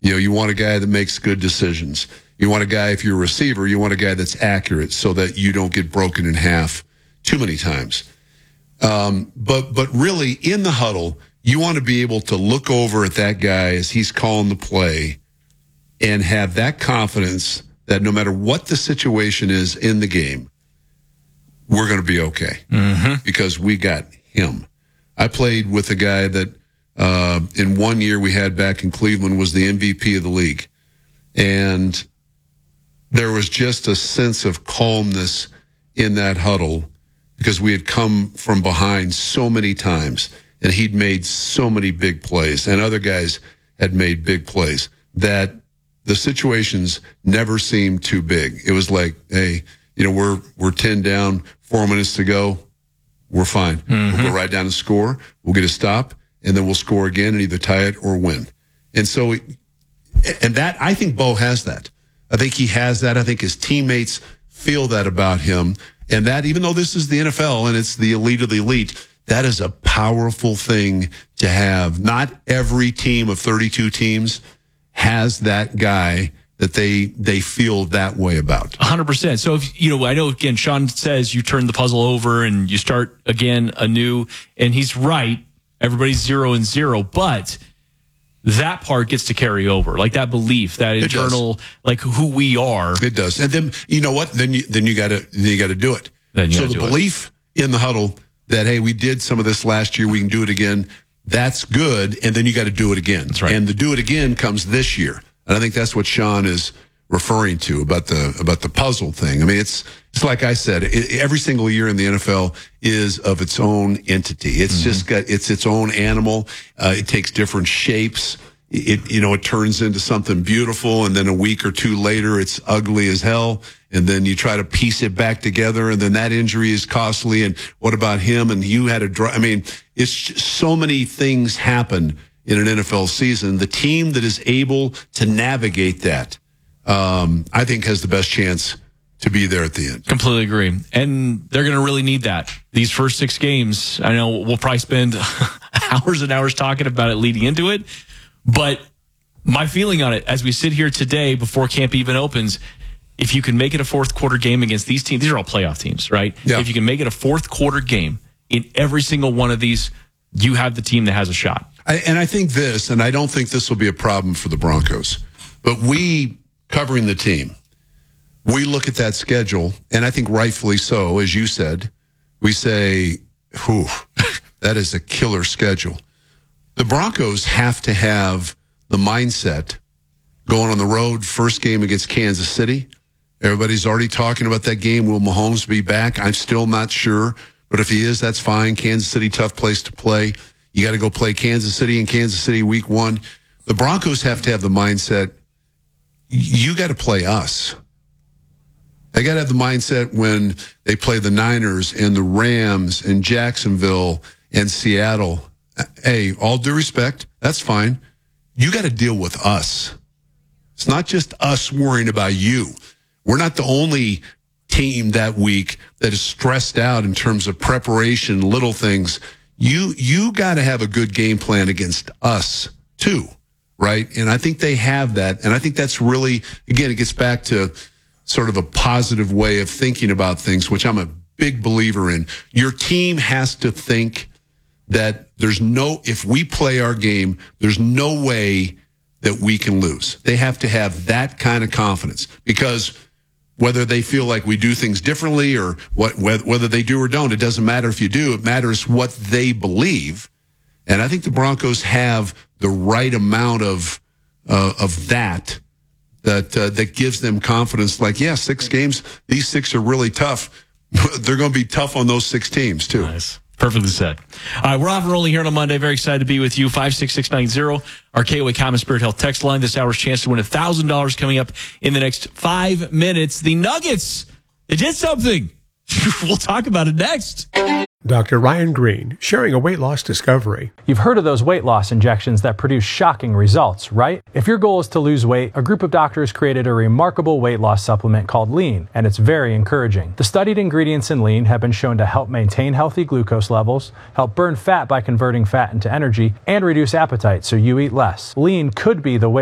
You want a guy that makes good decisions. You want a guy, if you're a receiver, you want a guy that's accurate so that you don't get broken in half too many times. But really, in the huddle, you want to be able to look over at that guy as he's calling the play and have that confidence that no matter what the situation is in the game, we're going to be okay because we got him. I played with a guy that in 1 year we had back in Cleveland was the MVP of the league. And there was just a sense of calmness in that huddle because we had come from behind so many times and he'd made so many big plays and other guys had made big plays that the situations never seemed too big. It was like, hey, we're 10 down, 4 minutes to go. We're fine. We'll go right down and score. We'll get a stop, and then we'll score again and either tie it or win. And so, I think Bo has that. I think he has that. I think his teammates feel that about him. And that, even though this is the NFL and it's the elite of the elite, that is a powerful thing to have. Not every team of 32 teams has that guy that they feel that way about. 100%. So, I know, again, Sean says you turn the puzzle over and you start again anew, and he's right. Everybody's 0-0, but that part gets to carry over, like that belief, that internal, like who we are. It does. And then, you know what? Then you got to do it. So the belief in the huddle that, hey, we did some of this last year, we can do it again. That's good. And then you got to do it again. That's right. And the do it again comes this year. And I think that's what Sean is referring to about the puzzle thing. I mean, it's like I said, every single year in the NFL is of its own entity. It's just got its own animal. It takes different shapes. It turns into something beautiful, and then a week or two later, it's ugly as hell. And then you try to piece it back together, and then that injury is costly. And what about him? And you had I mean, it's just so many things happen in an NFL season. The team that is able to navigate that, I think, has the best chance to be there at the end. Completely agree. And they're going to really need that. These first 6 games, I know we'll probably spend hours and hours talking about it leading into it, but my feeling on it as we sit here today before camp even opens, if you can make it a fourth quarter game against these teams, these are all playoff teams, right? Yeah. If you can make it a fourth quarter game in every single one of these, you have the team that has a shot. I think this, and I don't think this will be a problem for the Broncos, but we, covering the team, we look at that schedule, and I think rightfully so, as you said, we say, whew, that is a killer schedule. The Broncos have to have the mindset going on the road, first game against Kansas City. Everybody's already talking about that game. Will Mahomes be back? I'm still not sure, but if he is, that's fine. Kansas City, tough place to play. You got to go play Kansas City in Kansas City week 1. The Broncos have to have the mindset, you got to play us. They got to have the mindset when they play the Niners and the Rams and Jacksonville and Seattle. Hey, all due respect, that's fine. You got to deal with us. It's not just us worrying about you. We're not the only team that week that is stressed out in terms of preparation, little things. You got to have a good game plan against us too, right? And I think they have that. And I think that's really, again, it gets back to sort of a positive way of thinking about things, which I'm a big believer in. Your team has to think that if we play our game, there's no way that we can lose. They have to have that kind of confidence, because whether they feel like we do things differently or whether they do or don't, it doesn't matter if you do. It matters what they believe. And I think the Broncos have the right amount of that gives them confidence. Like, yeah, 6 games, these 6 are really tough. They're going to be tough on those 6 teams, too. Nice. Perfectly said. All right, we're off and rolling here on a Monday. Very excited to be with you. 56690, our KOA Common Spirit Health text line. This hour's chance to win $1,000 coming up in the next 5 minutes. The Nuggets, they did something. We'll talk about it next. Dr. Ryan Green, sharing a weight loss discovery. You've heard of those weight loss injections that produce shocking results, right? If your goal is to lose weight, a group of doctors created a remarkable weight loss supplement called Lean, and it's very encouraging. The studied ingredients in Lean have been shown to help maintain healthy glucose levels, help burn fat by converting fat into energy, and reduce appetite so you eat less. Lean could be the way